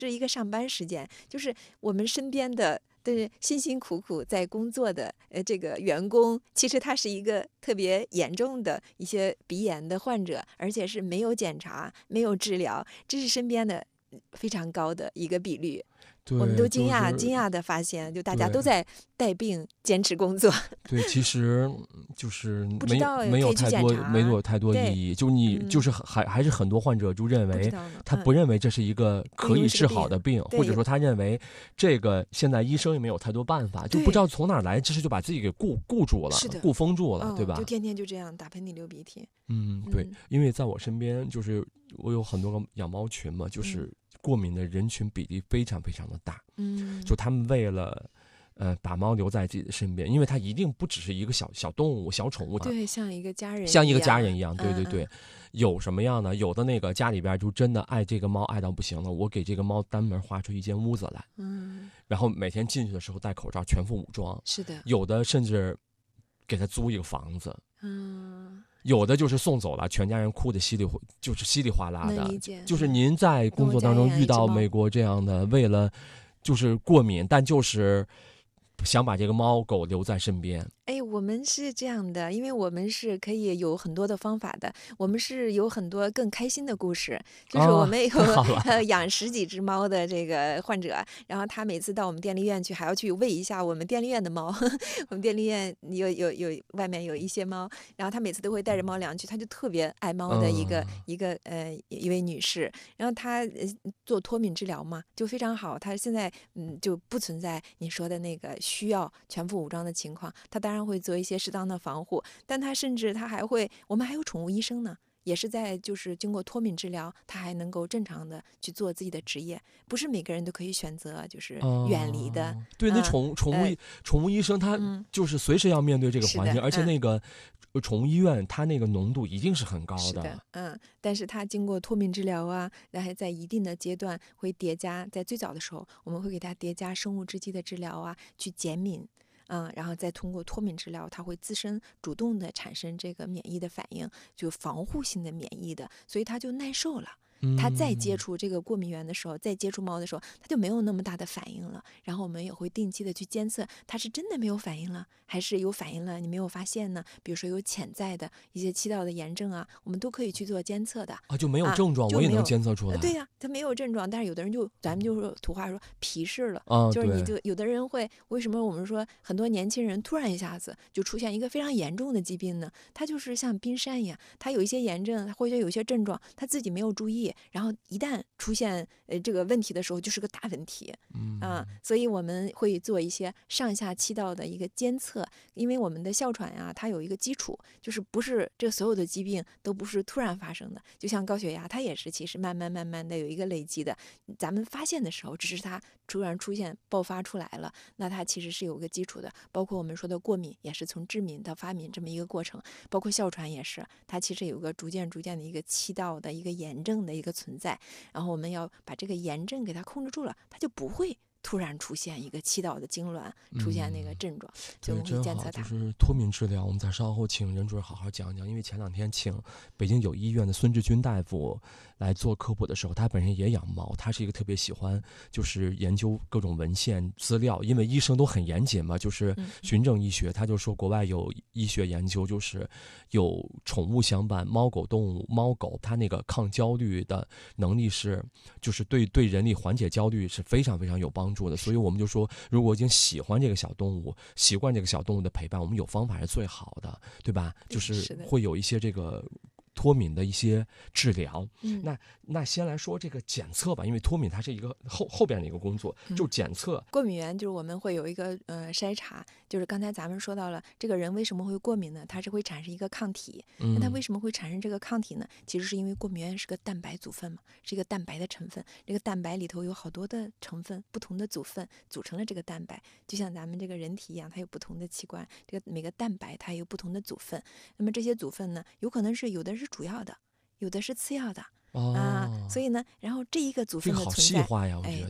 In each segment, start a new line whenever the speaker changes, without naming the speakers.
是一个上班时间，就是我们身边的辛辛苦苦在工作的这个员工，其实他是一个特别严重的一些鼻炎的患者，而且是没有检查、没有治疗，这是身边的非常高的一个比率。我们都
对，
惊讶的发现，就大家
对
都在带病坚持工作，
对，其实就是
不知道
没
可以去检查。
有太多意
对，
义。就你就是
嗯，
还是很多患者就认为
不知道呢，
他不认为这是一个可以治
因为是个病，
好的病，或者
对
说他认为这个现在医生也没有太多办法，就不知
对，
道从哪儿来，这是就把自己给固住了，
是的，
固封住了，对
就
吧？
天天就这样打喷嚏、流鼻涕，
对，
嗯
因为在我身边，就是我有很多个养猫群嘛，就是
嗯
过敏的人群比例非常非常的大。
嗯，
就他们为了把猫留在自己的身边，因为它一定不只是一个小动物、小宠物啊，
对，像一个家人
像一个家
一样，
人一样。对对对，
嗯
有什么样的？有的那个家里边就真的爱这个猫爱到不行了，我给这个猫单门划出一间屋子来，
嗯，
然后每天进去的时候戴口罩，全副武装。
是的，
有的甚至给他租一个房子。
嗯，
有的就是送走了，全家人哭的就是稀里哗啦的。
能理解。
就是您在
跟我家一
工作当中遇
样一只猫，
到美国这样的，为了就是过敏，但就是想把这个猫狗留在身边。
哎，我们是这样的，因为我们是可以有很多的方法的，我们是有很多更开心的故事，就是我们有
太好了。
养十几只猫的这个患者，然后他每次到我们电力院去，还要去喂一下我们电力院的猫。我们电力院有外面有一些猫，然后他每次都会带着猫粮去，他就特别爱猫的一位女士，然后她做脱敏治疗嘛，就非常好，她现在就不存在你说的那个需要全副武装的情况，她当然会做一些适当的防护，但她甚至她还会，我们还有宠物医生呢。也是在就是经过脱敏治疗，他还能够正常的去做自己的职业，不是每个人都可以选择就是远离的，
对，那
嗯
宠物医生他
嗯，
就是随时要面对这个
是的，
环境，而且那个宠物医院它那个浓度一定是很高
是的，
的。
但是它经过脱敏治疗啊，然后在一定的阶段会叠加，在最早的时候，我们会给它叠加生物制剂的治疗啊，去减敏。然后再通过脱敏治疗，它会自身主动的产生这个免疫的反应，就防护性的免疫的，所以它就耐受了。它再接触这个过敏源的时候，再接触猫的时候，它就没有那么大的反应了。然后我们也会定期的去监测，它是真的没有反应了，还是有反应了你没有发现呢？比如说有潜在的一些气道的炎症啊，我们都可以去做监测的。
就没有症状，我也能
就没有，
监测出来。
对呀，它没有症状，但是有的人咱们就说土话说皮实了，就是你
对，
就有的人会，为什么我们说很多年轻人突然一下子就出现一个非常严重的疾病呢？他就是像冰山一样，他有一些炎症或者有一些症状，他自己没有注意，然后一旦出现这个问题的时候，就是个大问题。所以我们会做一些上下气道的一个监测，因为我们的哮喘呀，它有一个基础，就是不是这所有的疾病都不是突然发生的，就像高血压，它也是其实慢慢的有一个累积的，咱们发现的时候，只是它突然出现爆发出来了，那它其实是有个基础的，包括我们说的过敏，也是从致敏到发敏这么一个过程，包括哮喘也是，它其实有个逐渐的一个气道的一个炎症的一个存在，然后我们要把这个炎症给它控制住了，它就不会突然出现一个气道的痉挛，出现那个症状，所以我们会
真好。
监测它。
就是脱敏治疗，我们再稍后请任主任好好讲讲。因为前2天请北京有医院的孙志军大夫来做科普的时候，他本身也养猫，他是一个特别喜欢就是研究各种文献资料，因为医生都很严谨嘛，就是循证医学。他就说国外有医学研究，就是有宠物相伴，猫狗动物，猫狗它那个抗焦虑的能力是，就是对人力缓解焦虑是非常非常有帮助的。所以我们就说，如果已经喜欢这个小动物，习惯这个小动物的陪伴，我们有方法是最好的，对吧？就是会有一些这个脱敏的一些治疗。那先来说这个检测吧，因为脱敏它是一个后边的一个工作，就检测。
过敏源就是我们会有一个筛查，就是刚才咱们说到了，这个人为什么会过敏呢？它是会产生一个抗体。那它为什么会产生这个抗体呢？其实是因为过敏源是个蛋白组分嘛，是一个蛋白的成分。这个蛋白里头有好多的成分，不同的组分组成了这个蛋白，就像咱们这个人体一样，它有不同的器官，这个每个蛋白它有不同的组分。那么这些组分呢，有可能是有的是主要的，有的是次要的。所以呢，然后这一个组分的存在，
这个好细化呀，我觉得。
对，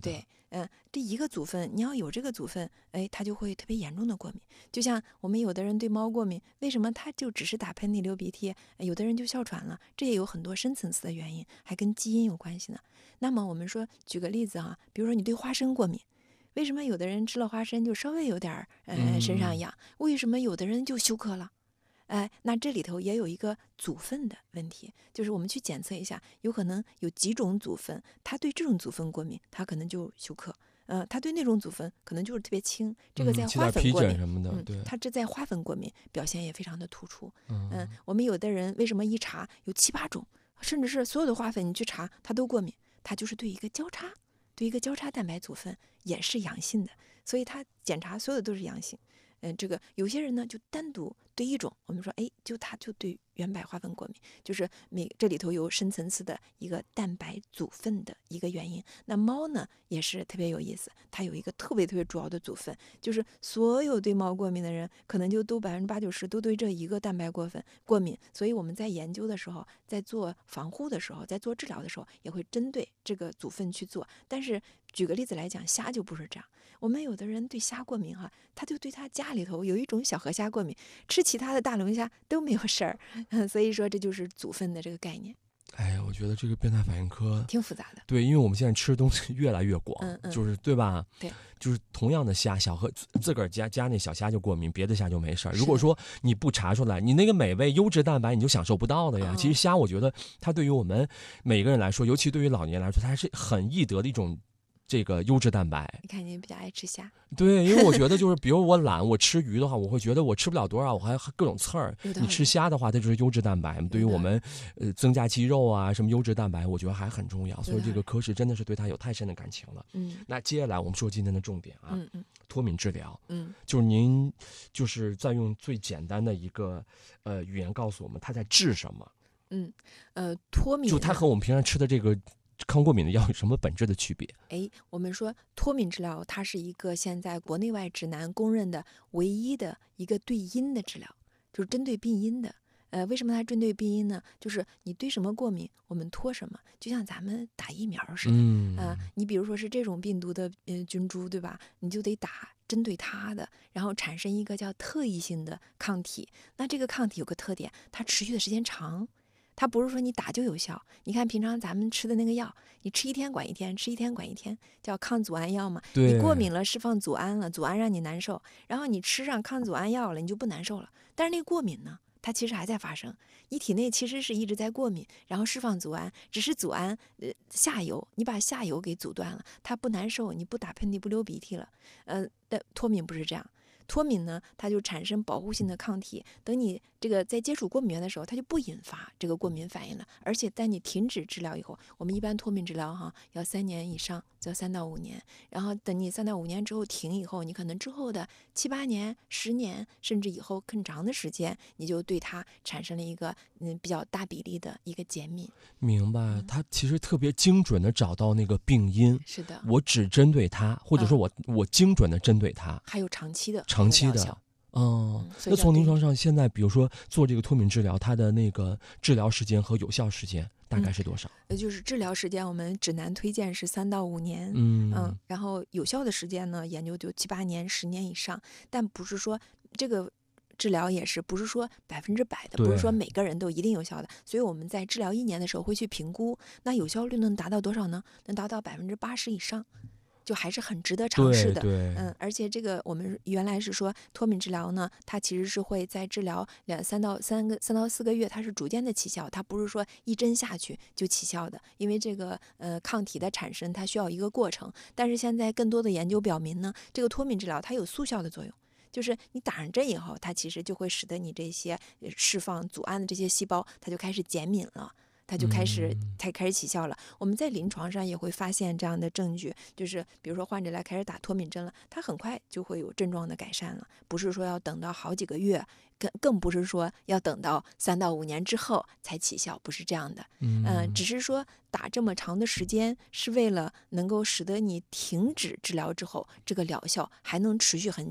这一个组分，你要有这个组分，哎，它就会特别严重的过敏。就像我们有的人对猫过敏，为什么他就只是打喷嚏、流鼻涕，有的人就哮喘了？这也有很多深层次的原因，还跟基因有关系呢。那么我们说，举个例子啊，比如说你对花生过敏，为什么有的人吃了花生就稍微有点身上痒？为什么有的人就休克了？那这里头也有一个组分的问题，就是我们去检测一下，有可能有几种组分，他对这种组分过敏，他可能就休克。他对那种组分可能就是特别轻，这个在花粉过敏
什么的，
他这在花粉过敏表现也非常的突出。我们有的人为什么一查有7、8种，甚至是所有的花粉你去查他都过敏，他就是对一个交叉蛋白组分也是阳性的，所以他检查所有的都是阳性。这个有些人呢就单独对一种，我们说他就对原白花粉过敏，就是这里头有深层次的一个蛋白组分的一个原因。那猫呢也是特别有意思，它有一个特别主要的组分，就是所有对猫过敏的人可能就都80%、90%都对这一个蛋白过敏，所以我们在研究的时候，在做防护的时候，在做治疗的时候也会针对这个组分去做。但是举个例子来讲，虾就不是这样。我们有的人对虾过敏他就对他家里头有一种小河虾过敏，吃其他的大龙虾都没有事儿。所以说这就是组分的这个概念。
哎呀，我觉得这个变态反应科
挺复杂的。
对，因为我们现在吃的东西越来越广，就是对吧？
对，
就是同样的虾，小河自个儿家那小虾就过敏，别的虾就没事儿。如果说你不查出来，你那个美味优质蛋白你就享受不到的呀。其实虾，我觉得它对于我们每个人来说，尤其对于老年来说，它还是很易得的一种这个优质蛋白。
你看你比较爱吃虾。
对，因为我觉得就是比如我懒，我吃鱼的话，我会觉得我吃不了多少，我还各种刺儿。你吃虾的话，它就是优质蛋白，对于我们增加肌肉啊什么优质蛋白，我觉得还很重要。所以这个科室真的是对它有太深的感情了。那接下来我们说今天的重点啊，脱敏治疗。就是您就是在用最简单的一个语言告诉我们它在治什么。
脱敏
就它和我们平常吃的这个抗过敏的药有什么本质的区别？
我们说脱敏治疗，它是一个现在国内外指南公认的唯一的一个对因的治疗，就是针对病因的。为什么它针对病因呢？就是你对什么过敏，我们脱什么，就像咱们打疫苗似的。你比如说是这种病毒的菌株，对吧？你就得打针对它的，然后产生一个叫特异性的抗体。那这个抗体有个特点，它持续的时间长。它不是说你打就有效，你看平常咱们吃的那个药，你吃1天管1天，吃1天管1天，叫抗组胺药嘛。你过敏了，释放组胺了，组胺让你难受，然后你吃上抗组胺药了，你就不难受了。但是那个过敏呢，它其实还在发生，你体内其实是一直在过敏，然后释放组胺，只是组胺下游，你把下游给阻断了，它不难受，你不打喷嚏不流鼻涕了。但脱敏不是这样。脱敏呢，它就产生保护性的抗体，等你这个在接触过敏源的时候，它就不引发这个过敏反应了。而且在你停止治疗以后，我们一般脱敏治疗要3年以上，要3到5年。然后等你3到5年之后停以后，你可能之后的7、8年、10年，甚至以后更长的时间，你就对它产生了一个比较大比例的一个减敏。
明白，它其实特别精准的找到那个病因。
是的，
我只针对它，或者说我精准的针对它，
还有长期的。
那从临床上现在比如说做这个脱敏治疗，它的那个治疗时间和有效时间大概是多少？
就是治疗时间我们指南推荐是3到5年。然后有效的时间呢，研究就7、8年、10年以上。但不是说这个治疗也是不是说100%的，不是说每个人都一定有效的。所以我们在治疗1年的时候会去评估，那有效率能达到多少呢？能达到80%以上。就还是很值得尝试的。而且这个我们原来是说脱敏治疗呢，它其实是会在治疗3到4个月，它是逐渐的起效，它不是说一针下去就起效的，因为这个抗体的产生它需要一个过程。但是现在更多的研究表明呢，这个脱敏治疗它有速效的作用。就是你打上针以后，它其实就会使得你这些释放组胺的这些细胞，它就开始减敏了。它就开始起效了。我们在临床上也会发现这样的证据，就是比如说患者来开始打脱敏针了，他很快就会有症状的改善了，不是说要等到好几个月，更不是说要等到3到5年之后才起效，不是这样的。只是说打这么长的时间是为了能够使得你停止治疗之后，这个疗效还能持续很久。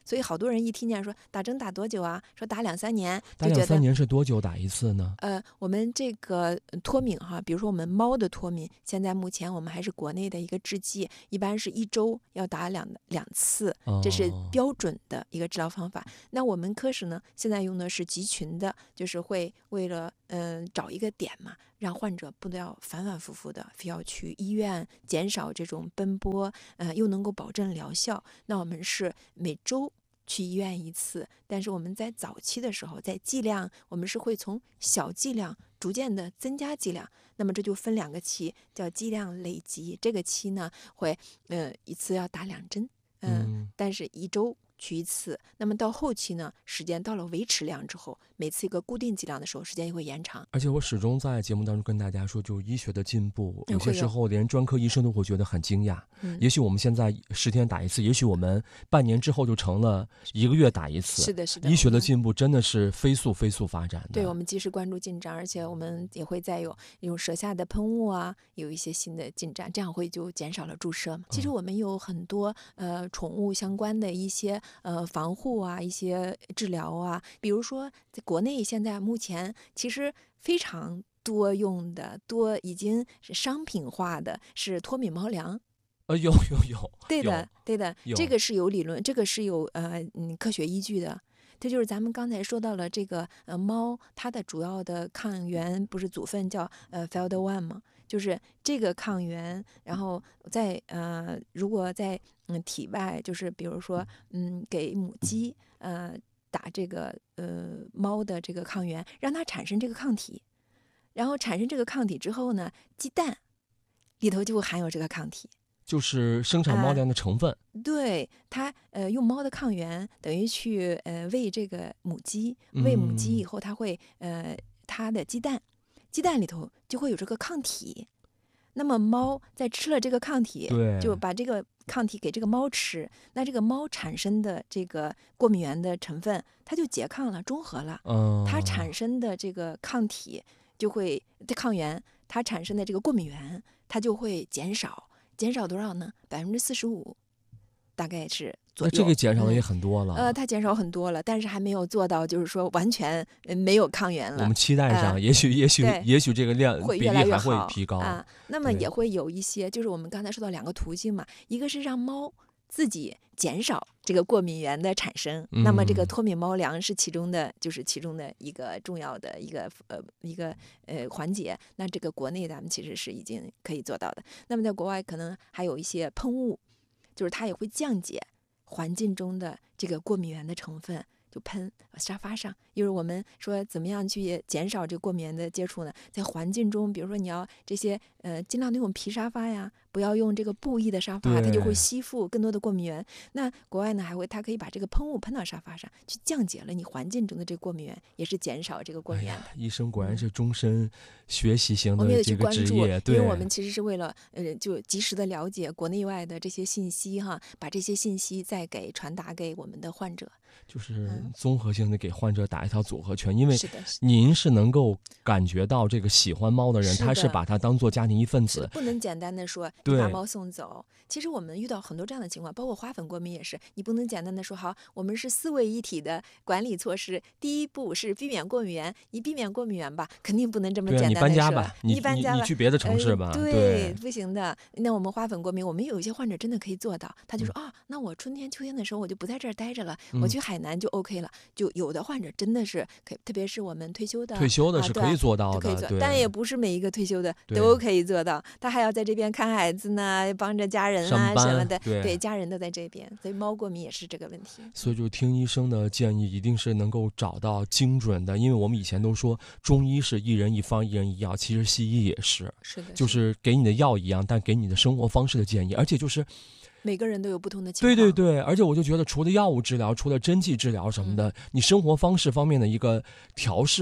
所以好多人一听见说打针打多久啊，说打2、3年，
打2、3
就觉得
年是多久打一次呢？
我们这个脱敏哈，比如说我们猫的脱敏，现在目前我们还是国内的一个制剂，一般是1周要打两次，这是标准的一个治疗方法。那我们科室呢，现在用的是集群的，就是会为了找一个点嘛，让患者不要反反复复的非要去医院，减少这种奔波，又能够保证疗效。那我们是每周去医院1次，但是我们在早期的时候，在剂量我们是会从小剂量逐渐的增加剂量，那么这就分2个期，叫剂量累积。这个期呢会1次要打2针，但是1周去1次。那么到后期呢，时间到了维持量之后，每次一个固定剂量的时候，时间也会延长。
而且我始终在节目当中跟大家说，就医学的进步，有些时候连专科医生都会觉得很惊讶。也许我们现在10天打1次，也许我们半年之后就成了1个月打1次。
是的，是的。
医学的进步真的是飞速发展的。
对，我们及时关注进展，而且我们也会再有舌下的喷雾啊，有一些新的进展，这样会就减少了注射。其实我们有很多宠物相关的一些防护啊，一些治疗啊，比如说在国内现在目前其实非常多用的已经是商品化的是脱敏猫粮。
有，
对的，这个是有理论，这个是有科学依据的。这就是咱们刚才说到了这个猫，它的主要的抗原不是组分叫FELD1吗？就是这个抗原，然后在如果在体外，就是比如说给母鸡打这个猫的这个抗原，让它产生这个抗体，然后产生这个抗体之后呢，鸡蛋里头就含有这个抗体。
就是生产猫粮的成分。
对，它用猫的抗原等于去喂这个母鸡，喂母鸡以后，它会它的鸡蛋里头就会有这个抗体。那么猫在吃了这个抗体，就把这个抗体给这个猫吃，那这个猫产生的这个过敏原的成分，它就拮抗了，中和了。它产生的这个抗体就会抗原，它产生的这个过敏原，它就会减少。减少多少呢？45%，大概是左右。
那这个减少的也很多了。
它减少很多了，但是还没有做到，就是说完全没有抗原了。
我们期待上，也许这个量
会越来越好，
比例还会提高
啊。那么也会有一些，就是我们刚才说到2个途径嘛，一个是让猫自己减少这个过敏原的产生，那么这个脱敏猫粮是其中的一个重要的一个环节。那这个国内咱们其实是已经可以做到的。那么在国外可能还有一些喷雾，就是它也会降解环境中的这个过敏原的成分，就喷沙发上。就是我们说怎么样去减少这个过敏原的接触呢？在环境中，比如说你要这些尽量的用皮沙发呀，不要用这个布艺的沙发，它就会吸附更多的过敏原。那国外呢它可以把这个喷雾喷到沙发上，去降解了你环境中的这个过敏原，也是减少这个过敏原的。
医生果然是终身学习型的这个职业，
因为我们其实是为了就及时的了解国内外的这些信息哈，把这些信息再传达给我们的患者。
就是综合性的给患者打一套组合拳，因为您是能够感觉到这个喜欢猫的人，他是把它当做家庭一份子，
不能简单的说你把猫送走。其实我们遇到很多这样的情况，包括花粉过敏也是，你不能简单的说好，我们是4位一体的管理措施，第一步是避免过敏源，你避免过敏源吧，肯定不能这么简单的说。
你搬家吧，你去别的城市吧，
对，不行的。那我们花粉过敏，我们有一些患者真的可以做到，他就说那我春天秋天的时候我就不在这儿待着了，我去海南就 OK 了。就有的患者真的是可以，特别是我们退休的
是可以做到的，
但也不是每一个退休的都可以做到，他还要在这边看孩子呢，帮着家人啊什么的，对，家人都在这边，所以猫过敏也是这个问题。
所以就听医生的建议，一定是能够找到精准的，因为我们以前都说中医是一人一方一人一药，其实西医也是
的，
就是给你的药一样，但给你的生活方式的建议，而且就是
每个人都有不同的情况。
对，而且我就觉得除了药物治疗，除了针剂治疗什么的，你生活方式方面的一个调试，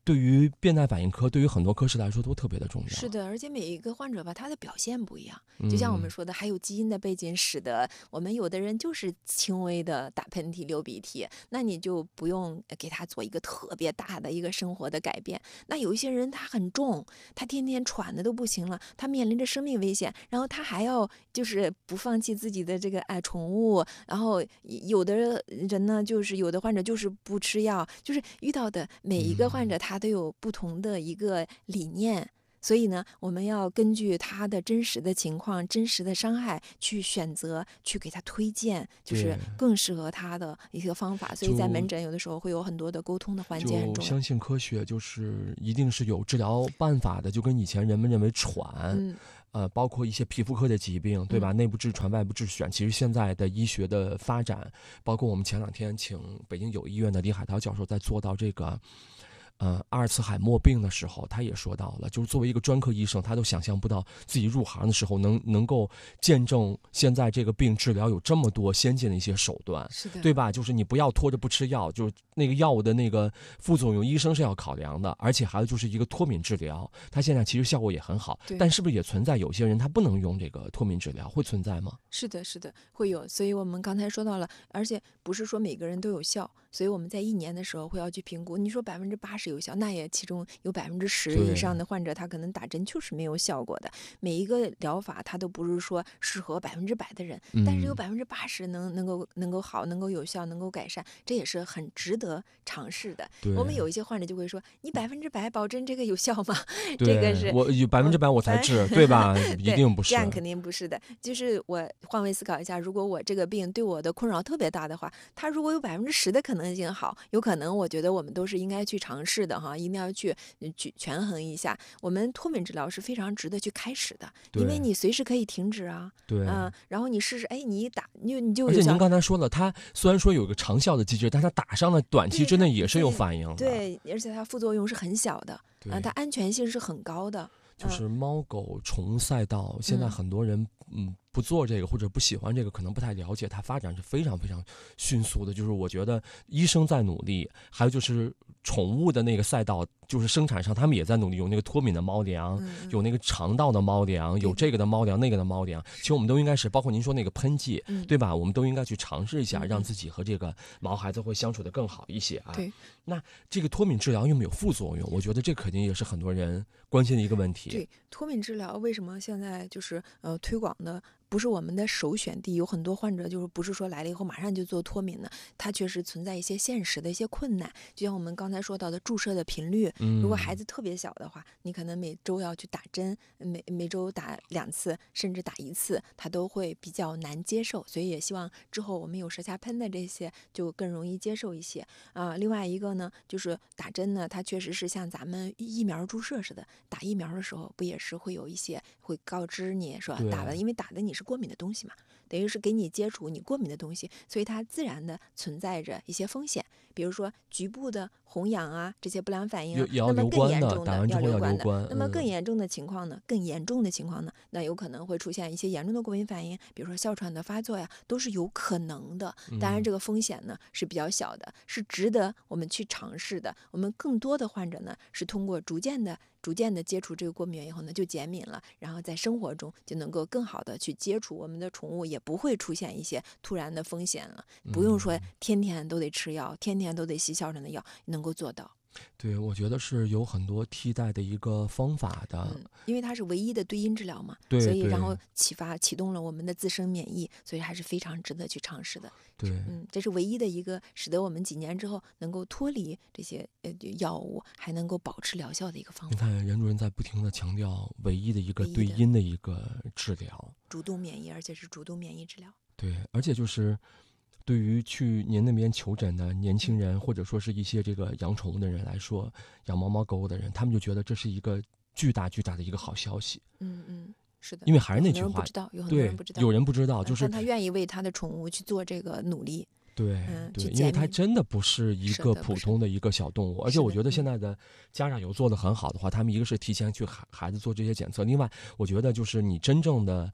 对于变态反应科，对于很多科室来说都特别的重要。
是的，而且每一个患者吧，他的表现不一样。
嗯
就像我们说的，还有基因的背景，使得我们有的人就是轻微的打喷嚏、流鼻涕，那你就不用给他做一个特别大的一个生活的改变。那有一些人他很重，他天天喘的都不行了，他面临着生命危险，然后他还要就是不放弃自己的这个宠物，然后有的人呢，就是有的患者就是不吃药，就是遇到的每一个患者他都有不同的一个理念。所以呢，我们要根据他的真实的情况、真实的伤害去选择，去给他推荐，就是更适合他的一个方法。所以在门诊有的时候会有很多的沟通的环节很重要。
就相信科学，就是一定是有治疗办法的，就跟以前人们认为喘。包括一些皮肤科的疾病，对吧？内部痔疮、外部痔癣，其实现在的医学的发展，包括我们前2天请北京友谊医院的李海涛教授在做到这个。阿尔茨海默病的时候，他也说到了，就是作为一个专科医生，他都想象不到自己入行的时候能够见证现在这个病治疗有这么多先进的一些手段，
是的，
对吧？就是你不要拖着不吃药，就是那个药物的那个副作用，医生是要考量的，而且还有就是一个脱敏治疗，它现在其实效果也很好，但是不是也存在有些人他不能用这个脱敏治疗，会存在吗？
是的，是的，会有。所以我们刚才说到了，而且不是说每个人都有效，所以我们在1年的时候会要去评估。你说80%有效，那也其中有10%以上的患者，他可能打针就是没有效果的。每一个疗法它都不是说适合100%的人，但是有80%能够好，能够有效，能够改善，这也是很值得尝试的。我们有一些患者就会说：“你100%保证这个有效吗？”这个是
我有100%我才治，对吧？一定不是，
这样肯定不是的。就是我换位思考一下，如果我这个病对我的困扰特别大的话，它如果有10%的可能性好，有可能我觉得我们都是应该去尝试的哈，一定要去权衡一下。我们脱敏治疗是非常值得去开始的，因为你随时可以停止啊。
对，
然后你试试，你一打你就有效。
而且您刚才说了，它虽然说有个长效的机制，但它打上了短期之内也是有反应的。
对，而且它副作用是很小的，它安全性是很高的。
就是猫狗宠物赛道，现在很多人不做这个或者不喜欢这个，可能不太了解，它发展是非常非常迅速的。就是我觉得医生在努力，还有就是宠物的那个赛道，就是生产上他们也在努力，有那个脱敏的猫粮，有那个肠道的猫粮，有这个的猫粮，那个的猫粮。其实我们都应该是，包括您说那个喷剂，对吧？我们都应该去尝试一下，让自己和这个毛孩子会相处得更好一些啊。
对，
那这个脱敏治疗有没有副作用？我觉得这肯定也是很多人关心的一个问题。
对，脱敏治疗为什么现在就是推广的不是我们的首选地？有很多患者就是不是说来了以后马上就做脱敏呢？它确实存在一些现实的一些困难，就像我们刚才说到的注射的频率，如果孩子特别小的话，你可能每周要去打针，每周打2次，甚至打1次，他都会比较难接受。所以也希望之后我们有舌下喷的这些就更容易接受一些啊。另外一个呢，就是打针呢，它确实是像咱们疫苗注射似的，打疫苗的时候不也是会有一些会告知你说打了，因为打的你是过敏的东西嘛，等于是给你接触你过敏的东西，所以它自然的存在着一些风险，比如说局部的红痒啊，这些不良反应啊，那么更严重的要留观的。那么更严重的情况呢，那有可能会出现一些严重的过敏反应，比如说哮喘的发作呀，都是有可能的。当然这个风险呢是比较小的，是值得我们去尝试的。我们更多的患者呢是通过逐渐的接触这个过敏源以后呢，就减敏了，然后在生活中就能够更好的去接触我们的宠物，也不会出现一些突然的风险了。不用说天天都得吃药，天天都得吸哮喘的药，能够做到。
对，我觉得是有很多替代的一个方法的，
因为它是唯一的对因治疗嘛，所以然后启动了我们的自身免疫，所以还是非常值得去尝试的。
对，
这是唯一的一个使得我们几年之后能够脱离这些药物，还能够保持疗效的一个方法。
你看，任主任在不停地强调唯一的一个对因的一个治疗，
主动免疫，而且是主动免疫治疗。
对，而且就是对于去您那边求诊的年轻人，或者说是一些这个养宠物的人来说，养猫猫狗狗的人，他们就觉得这是一个巨大巨大的一个好消息。
是的，
因为还是那句话，
有很多人不知道，
有人不知道，就是
他愿意为他的宠物去做这个努力。
对，因为它真的不是一个普通的一个小动物，而且我觉得现在的家长有做得很好的话，他们一个是提前去孩子做这些检测，另外我觉得就是你真正的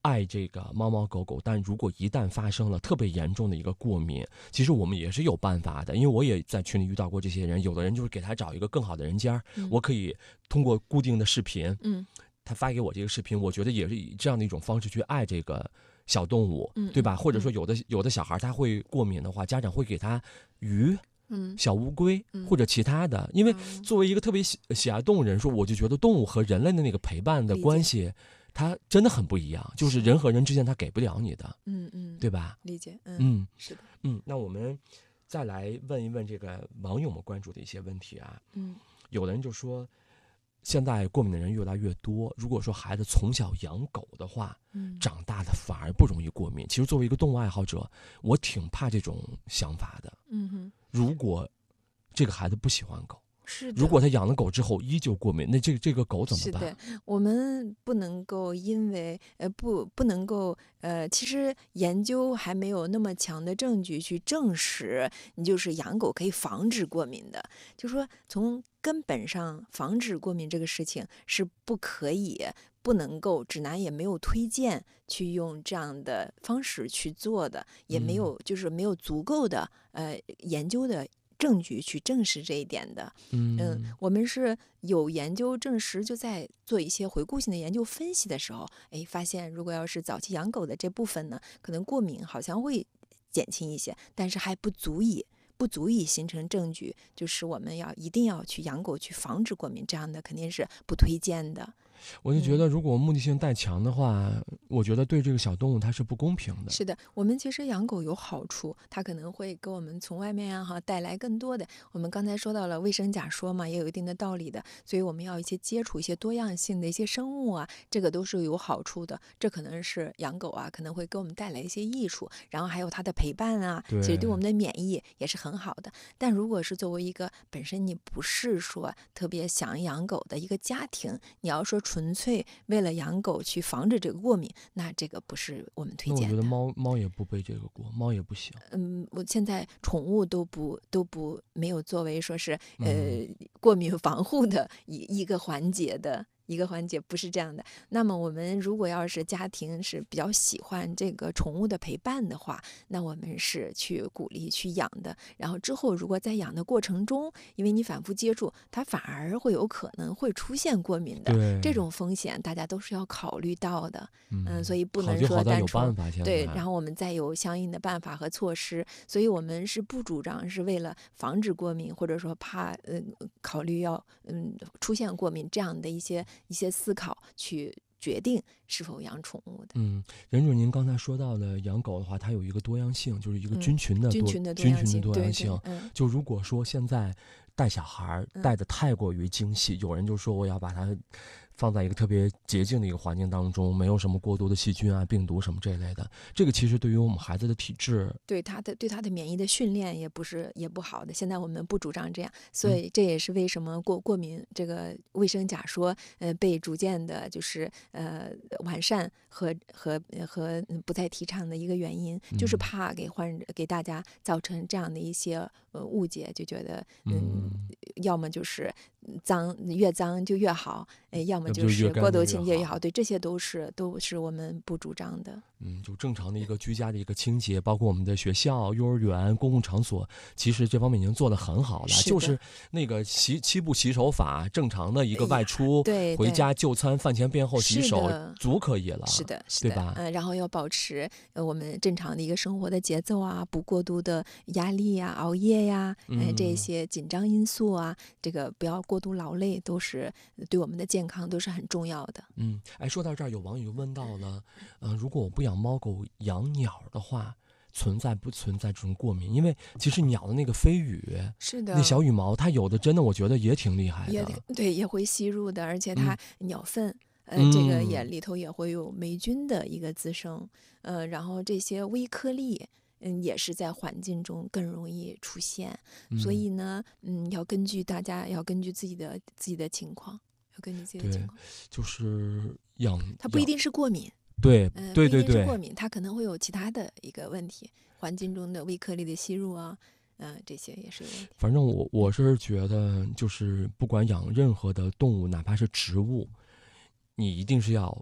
爱这个猫猫狗狗，但如果一旦发生了特别严重的一个过敏，其实我们也是有办法的。因为我也在群里遇到过这些人，有的人就是给他找一个更好的人家，我可以通过固定的视频，他发给我这个视频，我觉得也是以这样的一种方式去爱这个小动物，对吧？或者说有的小孩他会过敏的话，家长会给他鱼。小乌龟或者其他的，因为作为一个特别喜爱动物人说，我就觉得动物和人类的那个陪伴的关系，它真的很不一样，就是人和人之间它给不了你的，对吧？
理解，是的，
那我们再来问一问这个网友们关注的一些问题啊，有的人就说，现在过敏的人越来越多，如果说孩子从小养狗的话，长大的反而不容易过敏。其实作为一个动物爱好者，我挺怕这种想法的。如果这个孩子不喜欢狗，
是的，
如果他养了狗之后依旧过敏，那这个狗怎么办？
是的，我们不能够因为不能够其实研究还没有那么强的证据去证实你就是养狗可以防止过敏的，就说从根本上防止过敏这个事情是不可以。不能够，指南也没有推荐去用这样的方式去做的，也没有就是没有足够的研究的证据去证实这一点的。我们是有研究证实，就在做一些回顾性的研究分析的时候，发现如果要是早期养狗的这部分呢，可能过敏好像会减轻一些，但是还不足以形成证据，就是我们一定要去养狗去防止过敏，这样的肯定是不推荐的。
我就觉得，如果目的性太强的话，我觉得对这个小动物它是不公平的。
是的，我们其实养狗有好处，它可能会给我们从外面带来更多的。我们刚才说到了卫生假说嘛，也有一定的道理的，所以我们要接触一些多样性的一些生物啊，这个都是有好处的。这可能是养狗可能会给我们带来一些益处，然后还有它的陪伴其实对我们的免疫也是很好的。但如果是作为一个本身你不是说特别想养狗的一个家庭，你要说纯粹为了养狗去防止这个过敏，那这个不是我们推荐的。
那我觉得猫也不背这个锅，猫也不行。
我现在宠物都没有作为说是过敏防护的一个环节的。一个环节不是这样的。那么我们如果要是家庭是比较喜欢这个宠物的陪伴的话，那我们是去鼓励去养的。然后之后如果在养的过程中，因为你反复接触，它反而会有可能会出现过敏的这种风险，大家都是要考虑到的。所以不能说单纯对，然后我们再有相应的办法和措施。所以我们是不主张是为了防止过敏，或者说怕考虑要出现过敏这样的一些思考去决定是否养宠物的。
任主您刚才说到的养狗的话，它有一个多样性，就是一个菌群的多样性。就如果说现在带小孩带的太过于精细，有人就说我要把它放在一个特别洁净的一个环境当中，没有什么过多的细菌病毒什么这一类的，这个其实对于我们孩子的体质，
对他的免疫的训练也不好的。现在我们不主张这样，所以这也是为什么过敏这个卫生假说被逐渐的就是完善和不再提倡的一个原因，就是怕给大家造成这样的一些误解，就觉得要么就是越脏就越好，要么就是过度清洁越好。对，这些都是我们不主张的。
就正常的一个居家的一个清洁，包括我们的学校、幼儿园、公共场所，其实这方面已经做得很好了。就是那个7步洗手法，正常的一个外出，回家就餐，饭前便后洗手，足可以了。
是的，
对吧？
然后要保持我们正常的一个生活的节奏不过度的压力熬夜这些紧张因素这个不要过度劳累，都是对我们的健康都是很重要的。
说到这儿，有网友问到了，如果我不养猫狗，养鸟的话，存在不存在这种过敏？因为其实鸟的那个飞羽，
是的，
那小羽毛，它有的真的我觉得也挺厉害的，
对，也会吸入的，而且它鸟粪。这个里头也会有霉菌的一个滋生，然后这些微颗粒，也是在环境中更容易出现，所以呢，大家要根据自己的情况，要根据自己的情况，
就是
它不一定是过敏，
对，
不一定是过敏，它可能会有其他的一个问题，环境中的微颗粒的吸入这些也是有问题。
反正我是觉得，就是不管养任何的动物，哪怕是植物，你一定是要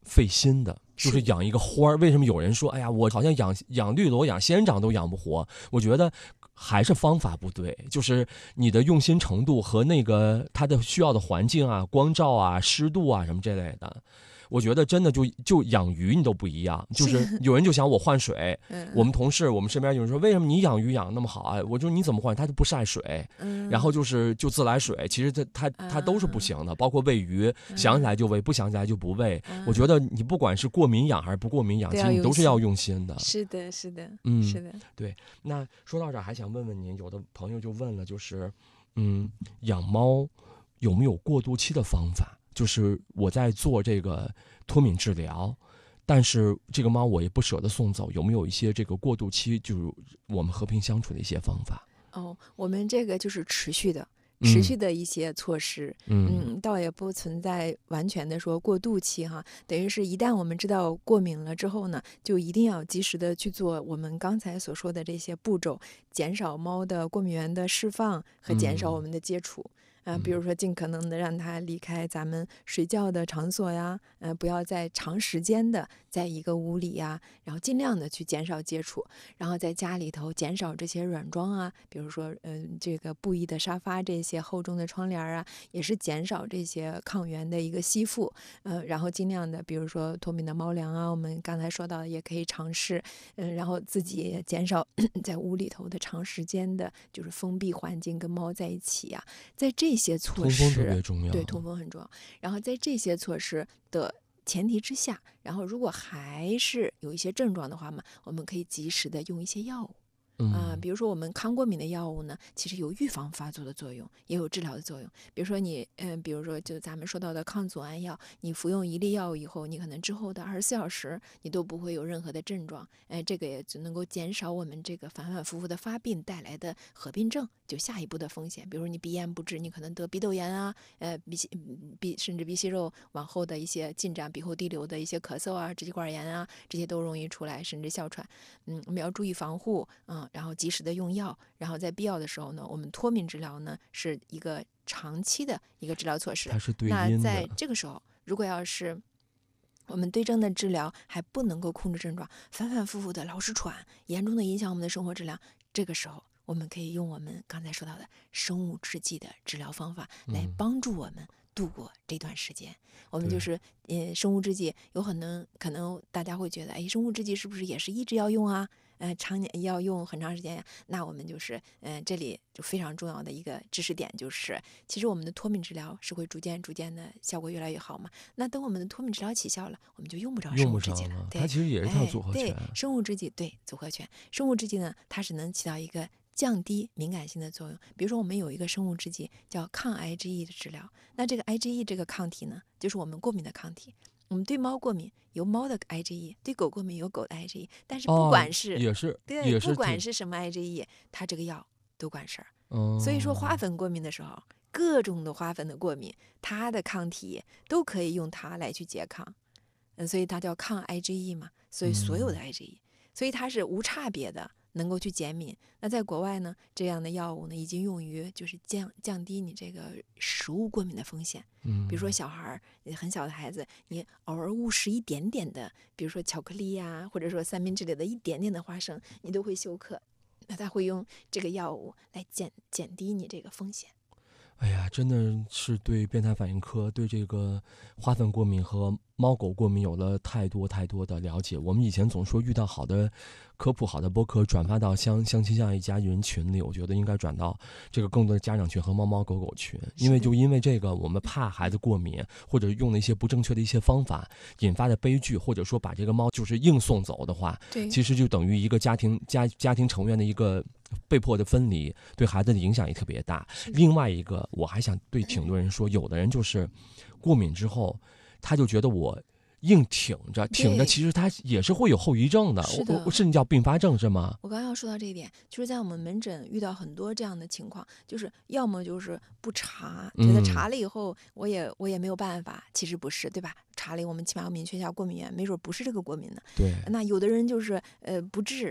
费心的。就是养一个花儿，为什么有人说，哎呀，我好像养绿萝、养仙人掌都养不活？我觉得还是方法不对，就是你的用心程度和那个它的需要的环境啊、光照啊、湿度啊什么这类的。我觉得真的就养鱼你都不一样，就是有人就想我换水，我们同事我们身边有人说为什么你养鱼养那么好啊？我说你怎么换？他就不晒水，然后就自来水，其实它都是不行的，包括喂鱼，想起来就喂，不想起来就不喂。我觉得你不管是过敏养还是不过敏养，其实你都是要用心的。
是的，是的，是的。
对。那说到这儿，还想问问您，有的朋友就问了，就是养猫有没有过渡期的方法？就是我在做这个脱敏治疗，但是这个猫我也不舍得送走，有没有一些这个过渡期，就是我们和平相处的一些方法？
我们这个就是持续的一些措施，倒也不存在完全的说过渡期哈，等于是一旦我们知道过敏了之后呢，就一定要及时的去做我们刚才所说的这些步骤，减少猫的过敏源的释放和减少我们的接触。比如说尽可能的让它离开咱们睡觉的场所呀，不要再长时间的在一个屋里呀，然后尽量的去减少接触，然后在家里头减少这些软装啊，比如说这个布艺的沙发，这些厚重的窗帘啊，也是减少这些抗原的一个吸附，然后尽量的比如说脱敏的猫粮啊，我们刚才说到的也可以尝试，然后自己也减少在屋里头的长时间的就是封闭环境跟猫在一起啊，在这些措施，
通风特别重要，
对，通风很重要。然后在这些措施的前提之下，然后如果还是有一些症状的话嘛，我们可以及时的用一些药物。比如说我们抗过敏的药物呢，其实有预防发作的作用，也有治疗的作用。比如说比如说就咱们说到的抗组胺药，你服用一粒药物以后，你可能之后的24小时你都不会有任何的症状，这个也只能够减少我们这个反反复复的发病带来的合并症，就下一步的风险。比如说你鼻炎不治，你可能得鼻窦炎啊，甚至鼻息肉往后的一些进展，鼻后滴流的一些咳嗽啊、支气管炎啊，这些都容易出来，甚至哮喘。我们要注意防护，然后及时的用药，然后在必要的时候呢，我们脱敏治疗呢是一个长期的一个治疗措施。
它是对应的。
那在这个时候，如果要是我们对症的治疗还不能够控制症状，反反复复的老是喘，严重的影响我们的生活质量，这个时候我们可以用我们刚才说到的生物制剂的治疗方法来帮助我们度过这段时间。我们就是生物制剂有可能大家会觉得，生物制剂是不是也是一直要用啊？常年要用很长时间呀？那我们就是这里就非常重要的一个知识点就是，其实我们的脱敏治疗是会逐渐的效果越来越好嘛。那等我们的脱敏治疗起效了，我们就用不着生物制剂了。
它其实也是套组合拳。
对，生物制剂对组合拳，生物制剂呢，它是能起到一个降低敏感性的作用。比如说我们有一个生物制剂叫抗 IgE 的治疗，那这个 IgE 这个抗体呢，就是我们过敏的抗体。我们对猫过敏有猫的 IgE， 对狗过敏有狗的 IgE， 但是不管是、对，不管是什么 IgE， 它这个药都管事儿。所以说花粉过敏的时候，各种的花粉的过敏，它的抗体都可以用它来去拮抗。所以它叫抗 IgE 嘛，所以所有的 IgE，所以它是无差别的能够去减敏。那在国外呢，这样的药物呢已经用于就是降低你这个食物过敏的风险。比如说小孩很小的孩子，你偶尔误食一点点的，比如说巧克力呀，或者说三明治里的一点点的花生，你都会休克。那他会用这个药物来减低你这个风险。
哎呀，真的是对变态反应科对这个花粉过敏和猫狗过敏有了太多的了解。我们以前总说遇到好的科普好的播客转发到相亲相爱一家人群里，我觉得应该转到这个更多的家长群和猫猫狗狗群，因为这个我们怕孩子过敏，或者用了一些不正确的一些方法引发的悲剧，或者说把这个猫就是硬送走的话，其实就等于一个家庭成员的一个被迫的分离，对孩子的影响也特别大。另外一个，我还想对挺多人说，有的人就是过敏之后，他就觉得我硬挺着，其实他也是会有后遗症的，甚至叫并发症，是吗？
我刚刚要说到这一点，就是在我们门诊遇到很多这样的情况，就是要么就是不查，觉得查了以后我也没有办法，其实不是，对吧？查了我们起码要明确一下过敏源，没准不是这个过敏呢。
对。
那有的人就是不治。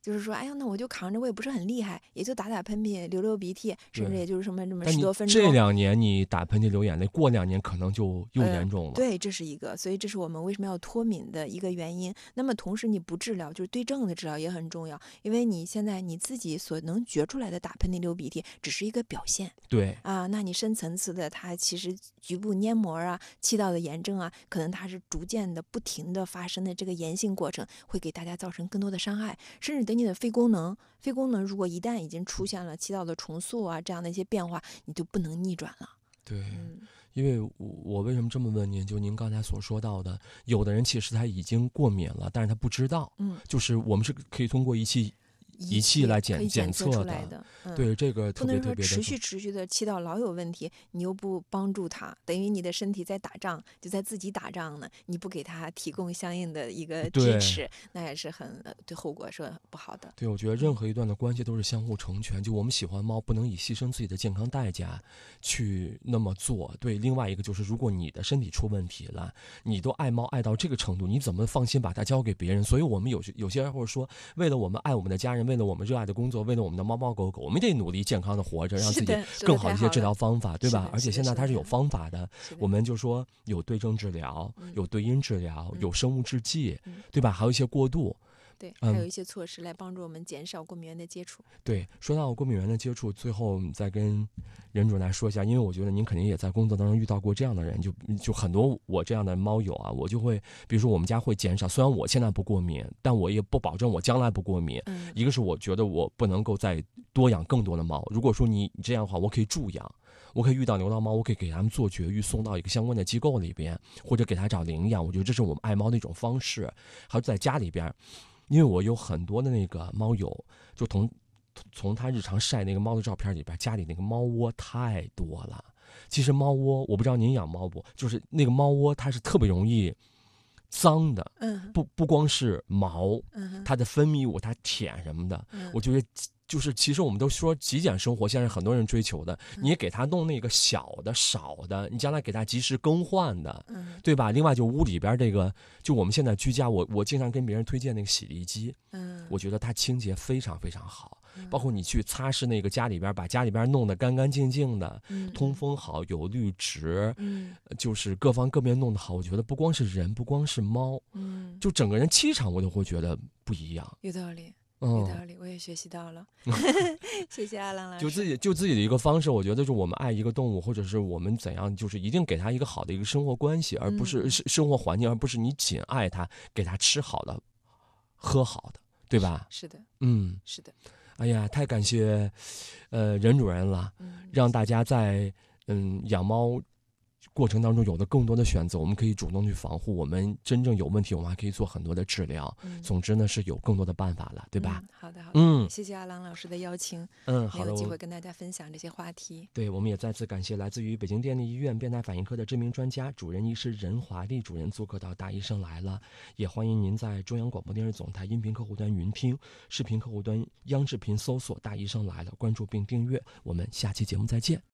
就是说，哎呀，那我就扛着，我也不是很厉害，也就打打喷嚏、流流鼻涕，甚至
对
也就是什么这么
但
10
你这
多分钟。
2年你打喷嚏流眼泪，过2年可能就又严重了。
对，这是一个，所以这是我们为什么要脱敏的一个原因。那么同时你不治疗，就是对症的治疗也很重要，因为你现在你自己所能觉出来的打喷嚏、流鼻涕只是一个表现。
对
啊，那你深层次的，它其实局部黏膜啊、气道的炎症啊，可能它是逐渐的、不停的发生的这个炎性过程，会给大家造成更多的伤害，甚至等你的肺功能如果一旦已经出现了气道的重塑啊这样的一些变化，你就不能逆转了。
对，
嗯
因为我为什么这么问您？就您刚才所说到的，有的人其实他已经过敏了，但是他不知道，就是我们是可以通过仪器来
可以
检
测出
测
来的。
对，这个
不能说
特别特别的
持续的气道老有问题，你又不帮助他，等于你的身体在打仗，就在自己打仗呢。你不给他提供相应的一个支持，那也是很对后果是不好的。
对，我觉得任何一段的关系都是相互成全。就我们喜欢猫，不能以牺牲自己的健康代价去那么做。对，另外一个就是，如果你的身体出问题了，你都爱猫爱到这个程度，你怎么放心把它交给别人？所以我们有些人会说，为了我们爱我们的家人，为了我们热爱的工作，为了我们的猫猫狗狗，我们得努力健康的活着，让自己更好的一些治疗方法，对吧？而且现在它是有方法的，我们就说有对症治疗，有对因治疗，有生物制剂，对吧？还有一些过渡。
对，还有一些措施来帮助我们减少过敏源的接触。
对，说到过敏源的接触，最后再跟任主任来说一下，因为我觉得您肯定也在工作当中遇到过这样的人，就很多我这样的猫友啊，我就会，比如说我们家会减少，虽然我现在不过敏，但我也不保证我将来不过敏。一个是我觉得我不能够再多养更多的猫，如果说你这样的话，我可以助养。我可以遇到流浪猫，我可以给他们做绝育，送到一个相关的机构里边，或者给他找领养。我觉得这是我们爱猫的一种方式。还有在家里边，因为我有很多的那个猫友，就从他日常晒那个猫的照片里边，家里那个猫窝太多了。其实猫窝，我不知道您养猫不，就是那个猫窝它是特别容易脏的。不光是毛，它的分泌物，它舔什么的，我觉得。就是其实我们都说极简生活，现在很多人追求的，你也给他弄那个小的少的，你将来给他及时更换的，对吧？另外就屋里边这个，就我们现在居家，我经常跟别人推荐那个洗涤机，我觉得它清洁非常非常好，包括你去擦拭那个家里边，把家里边弄得干干净净的，通风好，有绿植，就是各方各面弄得好，我觉得不光是人，不光是猫，就整个人气场我都会觉得不一样。
有道理。有道理，我也学习到了。谢谢阿郎老师。
就自己的一个方式，我觉得就我们爱一个动物，或者是我们怎样，就是一定给它一个好的一个生活关系，而不是生活环境，而不是你仅爱它，给它吃好的、喝好的，对吧？
是的，是的。
哎呀，太感谢任主任了，让大家在养猫过程当中有了更多的选择，我们可以主动去防护，我们真正有问题我们还可以做很多的治疗。总之呢是有更多的办法了，对吧？
好的，谢谢阿郎老师的邀请。
好的，
有机会跟大家分享这些话题。
对，我们也再次感谢来自于北京电力医院变态反应科的知名专家、主任医师任华丽主任做客到大医生来了，也欢迎您在中央广播电视总台音频客户端云听、视频客户端央视频搜索大医生来了，关注并订阅，我们下期节目再见。